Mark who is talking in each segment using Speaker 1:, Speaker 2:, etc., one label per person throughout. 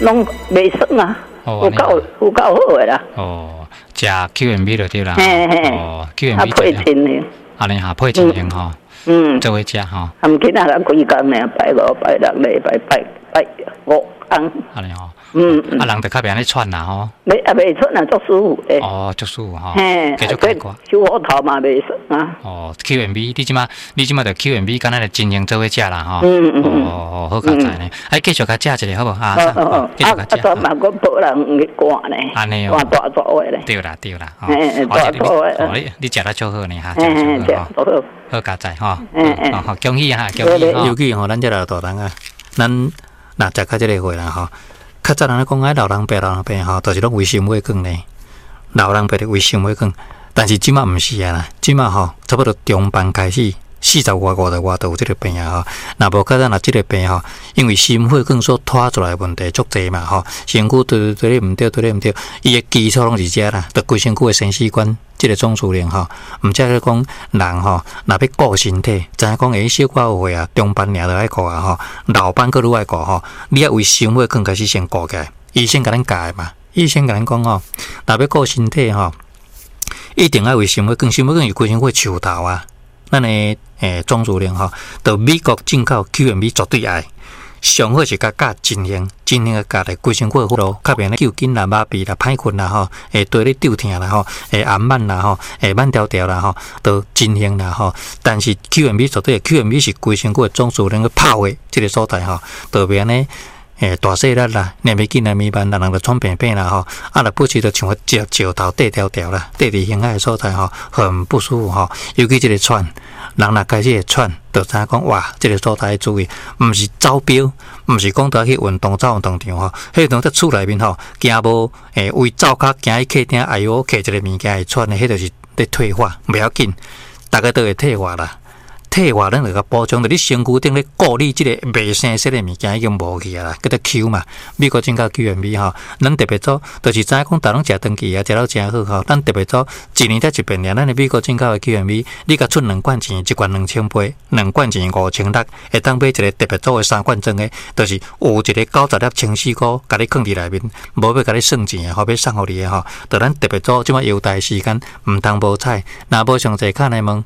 Speaker 1: 拢袂酸啊，有够好的啦。
Speaker 2: 哦，食 QMB 就对啦。
Speaker 1: 嘿嘿。
Speaker 2: 哦 ，QMB
Speaker 1: 啊，配青的。
Speaker 2: 安尼哈，配青型吼。做伙食吼。
Speaker 1: 啊，毋紧啊，规工呢，拜五、拜六、礼拜拜5工。
Speaker 2: 安尼吼。啊，人就较袂安尼喘啦吼。
Speaker 1: 袂喘啊，足舒服诶。
Speaker 2: 哦，足舒服吼。
Speaker 1: 嘿，
Speaker 2: 继续解决。
Speaker 1: 手虎头嘛袂酸啊。
Speaker 2: 哦 ，QMB， 你即马就 QMB， 敢若就真型做伙食啦吼。哦，好佳哉呢。哎，继续甲食一个好无？继续甲食。
Speaker 1: 啊，嘛个无人去赶呢。
Speaker 2: 安尼哦。
Speaker 1: 赶大座诶咧。
Speaker 2: 对啦。
Speaker 1: 大座
Speaker 2: 诶。你食得足好呢哈。
Speaker 1: 食好。
Speaker 2: 好佳哉吼。好，恭喜哈，恭喜。尤其吼，咱这老大人啊，咱若食较这个货啦吼。较早人咧讲爱老人病吼，就是拢为心血管呢。老人病的为心血管，但是即马毋是啊啦，即马吼差不多中班开始，40外50外都有即个病啊吼。若无较早若即个病吼，因为心血管所拖出来的问题足济嘛吼，身躯对咧毋对，伊的基础拢是遮啦，对规身躯的生死管即个总数量吼，毋则咧讲人吼，若要顾身体，知影讲小可有岁啊，中班尔就爱顾啊吼，老班佫愈爱顾吼，你要为心血管开始先顾起来，医生甲咱教的嘛。医生甲咱讲吼，若要顾身体吼，一定要为心血管，心血管是规身躯树头啊。咱的总数量吼，到美国进口 QMB 绝对爱，上好是甲真型的甲咧规身躯好咯，较免咧抽筋啦、麻痹啦、歹困啦吼，对咧抽疼啦吼，暗慢啦吼，慢条条啦吼，都真型啦吼。但是 QMB 绝对 QMB 是规身躯的总数量去泡的即个所在吼，特别呢。大细力啦，黏袂紧啊，咪慢，人就喘病啦吼，啊，若不时就像石头缀条条啦，缀伫胸海的所在吼，很不舒服吼。尤其即个喘，人若开始会喘，就知影讲哇，即个所在要注意，毋是走标，毋是讲倒去运动走运动场吼，迄种在厝内面吼，行无为走脚行去客厅，哎哟，摕一个物件会喘的，迄就是咧退化，袂要紧，大家都会退化啦。退化咱就甲补充，着你身躯顶咧固你即个袂生色的物件已经无去啊啦，叫做 Q 嘛。美国进口 QMB 吼，咱特别做，就是知影讲大拢食长期啊，食到真好吼。咱特别做一年才一遍尔，咱的美国进口的 QMB， 你甲出2罐钱，一罐2000杯，2罐钱5600，会当买一个特别做的3罐装的，就是有一个90粒清洗膏，甲你放伫内面，无要甲你算钱啊，好要送互你的吼。就咱特别做，即马优待时间，毋通无彩。若无详细看来问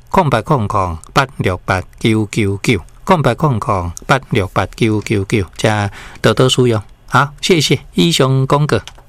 Speaker 2: 0800868999，0800868999，这多多使用。好，谢谢以上讲过。